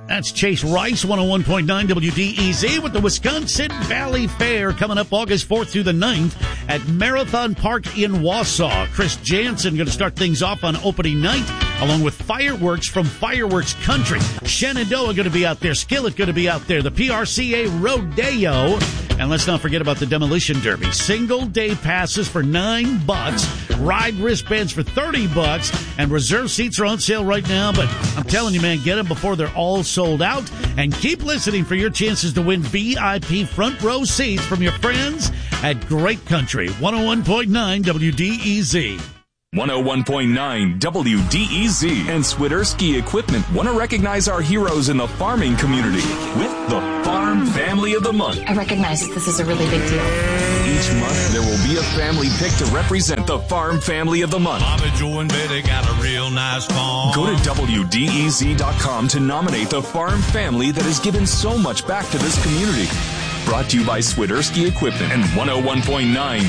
That's Chase Rice, 101.9 WDEZ with the Wisconsin Valley Fair coming up August 4th through the 9th at Marathon Park in Wausau. Chris Jansen going to start things off on opening night along with fireworks from Fireworks Country. Shenandoah going to be out there. Skillet going to be out there. The PRCA Rodeo. And let's not forget about the Demolition Derby. Single day passes for $9. Ride wristbands for $30. And reserve seats are on sale right now. But I'm telling you, man, get them before they're all sold out. And keep listening for your chances to win VIP front row seats from your friends at Great Country. 101.9 WDEZ. 101.9 WDEZ and Swiderski Equipment want to recognize our heroes in the farming community with the Farm Family of the Month. I recognize that this is a really big deal. Each month, there will be a family pick to represent the Farm Family of the Month. Bobby, Joe, and Betty got a real nice farm. Go to WDEZ.com to nominate the farm family that has given so much back to this community. Brought to you by Swiderski Equipment and 101.9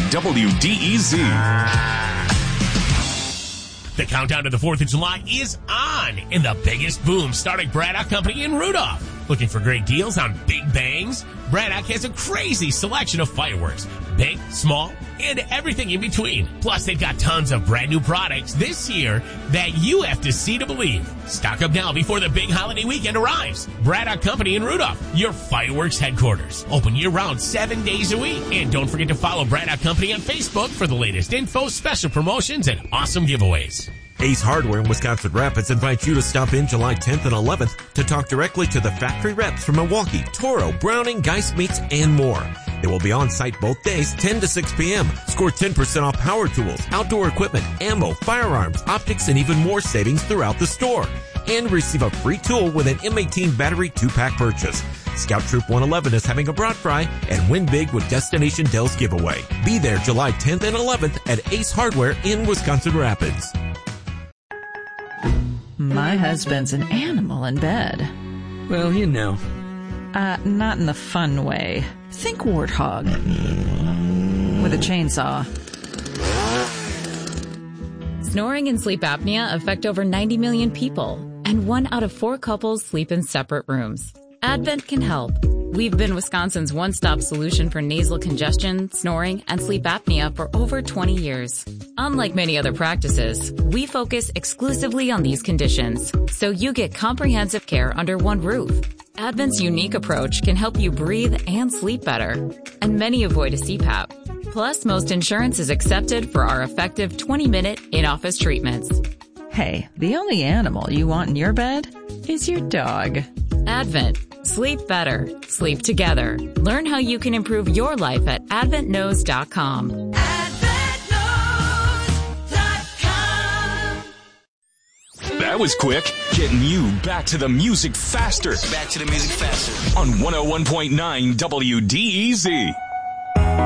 WDEZ. The countdown to the 4th of July is on in the biggest boom starting Braddock Company in Rudolph. Looking for great deals on big bangs? Braddock has a crazy selection of fireworks. Big, small, and everything in between. Plus, they've got tons of brand new products this year that you have to see to believe. Stock up now before the big holiday weekend arrives. Braddock Company in Rudolph, your fireworks headquarters. Open year-round 7 days a week. And don't forget to follow Braddock Company on Facebook for the latest info, special promotions, and awesome giveaways. Ace Hardware in Wisconsin Rapids invites you to stop in July 10th and 11th to talk directly to the factory reps from Milwaukee, Toro, Browning, Geist Meats, and more. They will be on site both days, 10 to 6 p.m. Score 10% off power tools, outdoor equipment, ammo, firearms, optics, and even more savings throughout the store. And receive a free tool with an M18 battery 2-pack purchase. Scout Troop 111 is having a brat fry and win big with Destination Dell's giveaway. Be there July 10th and 11th at Ace Hardware in Wisconsin Rapids. My husband's an animal in bed. Well, you know. Not in the fun way. Think warthog. With a chainsaw. Snoring and sleep apnea affect over 90 million people, and 1 out of 4 couples sleep in separate rooms. Advent can help. We've been Wisconsin's one-stop solution for nasal congestion, snoring, and sleep apnea for over 20 years. Unlike many other practices, we focus exclusively on these conditions, so you get comprehensive care under one roof. Advent's unique approach can help you breathe and sleep better, and many avoid a CPAP. Plus, most insurance is accepted for our effective 20-minute in-office treatments. Hey, the only animal you want in your bed is your dog. Advent. Sleep better. Sleep together. Learn how you can improve your life at AdventKnows.com. AdventKnows.com. That was quick. Getting you back to the music faster. Back to the music faster. On 101.9 WDEZ.